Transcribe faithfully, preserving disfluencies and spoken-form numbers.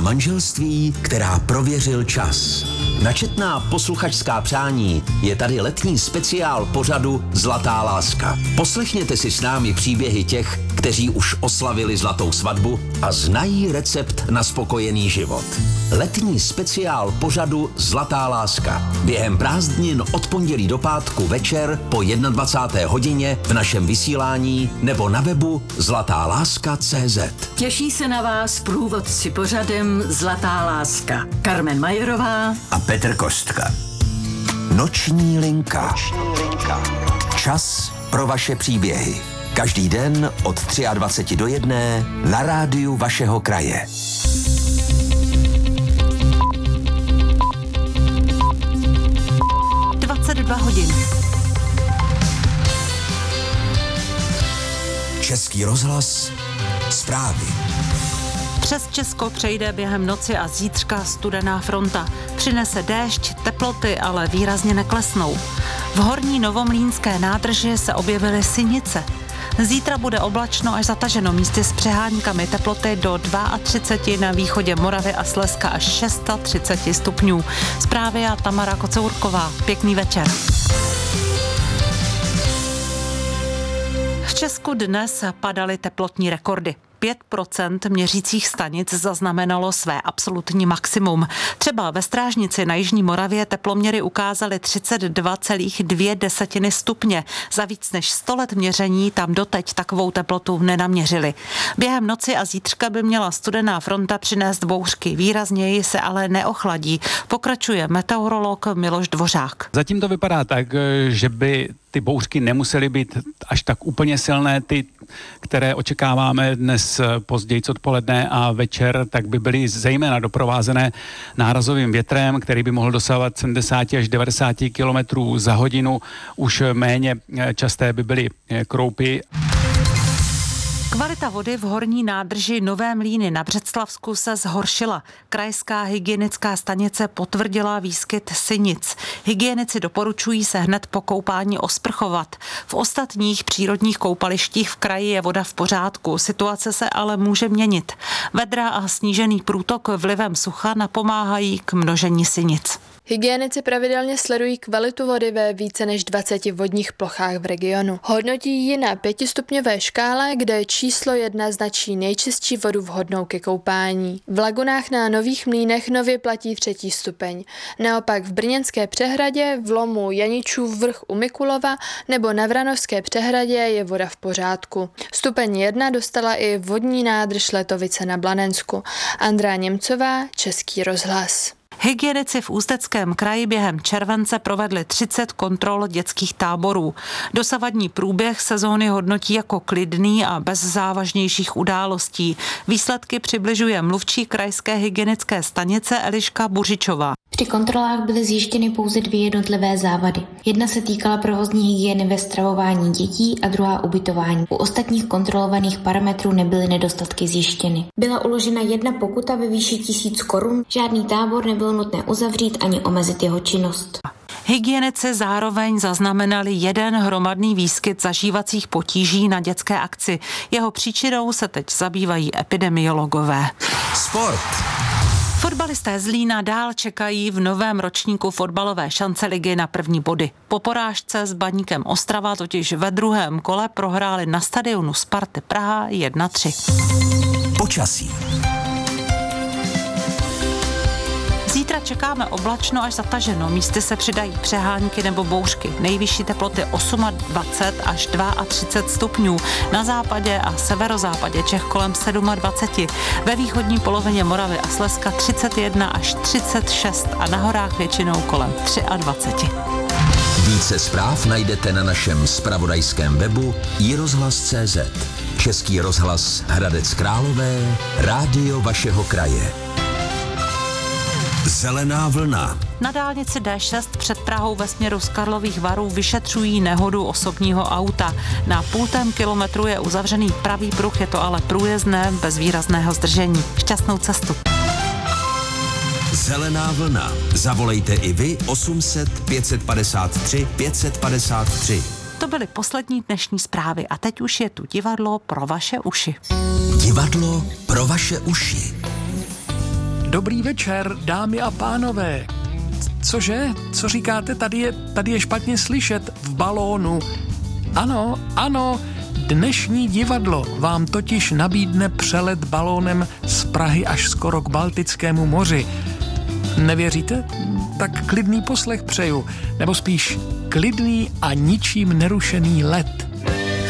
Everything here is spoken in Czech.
manželství, která prověřil čas. Na četná posluchačská přání je tady letní speciál pořadu Zlatá láska. Poslechněte si s námi příběhy těch, kteří už oslavili zlatou svatbu a znají recept na spokojený život. Letní speciál pořadu Zlatá láska. Během prázdnin od pondělí do pátku večer po dvacáté první hodině v našem vysílání nebo na webu zlatá láska tečka cé zet. Těší se na vás průvodci pořadem Zlatá láska. Carmen Majerová a Petr Kostka. Noční linka. Noční linka. Čas pro vaše příběhy. Každý den od dvacet tři do jedné na rádiu vašeho kraje. dvacet dva hodin. Český rozhlas. Zprávy. Přes Česko přejde během noci a zítřka studená fronta. Přinese déšť, teploty ale výrazně neklesnou. V horní Novomlýnské nádrži se objevily sinice. Zítra bude oblačno až zataženo, místy s přeháňkami, teploty do třicet dva, na východě Moravy a Slezska až třicet šest stupňů. Zprávy a Tamara Kocourková. Pěkný večer. V Česku dnes padaly teplotní rekordy. pět procent měřících stanic zaznamenalo své absolutní maximum. Třeba ve Strážnici na jižní Moravě teploměry ukázaly třicet dva celá dvě stupně. Za víc než sto let měření tam doteď takovou teplotu nenaměřili. Během noci a zítřka by měla studená fronta přinést bouřky. Výrazněji se ale neochladí. Pokračuje meteorolog Miloš Dvořák. Zatím to vypadá tak, že by ty bouřky nemusely být až tak úplně silné, ty, které očekáváme dnes později odpoledne a večer, tak by byly zejména doprovázené nárazovým větrem, který by mohl dosahovat sedmdesát až devadesát kilometrů za hodinu. Už méně časté by byly kroupy. Kvalita vody v horní nádrži Nové Mlýny na Břeclavsku se zhoršila. Krajská hygienická stanice potvrdila výskyt sinic. Hygienici doporučují se hned po koupání osprchovat. V ostatních přírodních koupalištích v kraji je voda v pořádku. Situace se ale může měnit. Vedra a snížený průtok vlivem sucha napomáhají k množení sinic. Hygienici pravidelně sledují kvalitu vody ve více než dvaceti vodních plochách v regionu. Hodnotí ji na pětistupňové škále, kde číslo jedna značí nejčistší vodu vhodnou ke koupání. V lagunách na Nových Mlýnech nově platí třetí stupeň. Naopak v Brněnské přehradě, v lomu Janičův vrch u Mikulova nebo na Vranovské přehradě je voda v pořádku. Stupeň jedna dostala i vodní nádrž Letovice na Blanensku. Andrá Němcová, Český rozhlas. Hygienici v Ústeckém kraji během července provedli třicet kontrol dětských táborů. Dosavadní průběh sezóny hodnotí jako klidný a bez závažnějších událostí. Výsledky přibližuje mluvčí krajské hygienické stanice Eliška Buřičová. Při kontrolách byly zjištěny pouze dvě jednotlivé závady. Jedna se týkala provozní hygieny ve stravování dětí a druhá ubytování. U ostatních kontrolovaných parametrů nebyly nedostatky zjištěny. Byla uložena jedna pokuta ve výši tisíc korun. Žádný tábor nebylo nutné uzavřít ani omezit jeho činnost. Hygienici zároveň zaznamenali jeden hromadný výskyt zažívacích potíží na dětské akci. Jeho příčinou se teď zabývají epidemiologové. Sport. Fotbalisté Zlína dál čekají v novém ročníku fotbalové šance ligy na první body. Po porážce s Baníkem Ostrava totiž ve druhém kole prohráli na stadionu Sparty Praha jedna tři. Počasí. Zítra čekáme oblačno až zataženo. Místy se přidají přehánky nebo bouřky. Nejvyšší teploty dvacet osm až třicet dva stupňů. Na západě a severozápadě Čech kolem dvacet sedm. Ve východní polovině Moravy a Slezska třicet jedna až třicet šest a na horách většinou kolem dvacet tři. Více zpráv najdete na našem zpravodajském webu i rozhlas tečka cé zet. Český rozhlas Hradec Králové, rádio vašeho kraje. Zelená vlna. Na dálnici D šest před Prahou ve směru z Karlových Varů vyšetřují nehodu osobního auta. Na půltém kilometru je uzavřený pravý pruh, je to ale průjezdné bez výrazného zdržení. Šťastnou cestu. Zelená vlna. Zavolejte i vy osm set pět set padesát tři pět set padesát tři. To byly poslední dnešní zprávy a teď už je tu divadlo pro vaše uši. Divadlo pro vaše uši. Dobrý večer, dámy a pánové. Cože? Co říkáte? Tady je, tady je špatně slyšet v balónu. Ano, ano, dnešní divadlo vám totiž nabídne přelet balónem z Prahy až skoro k Baltickému moři. Nevěříte? Tak klidný poslech přeju, nebo spíš klidný a ničím nerušený let.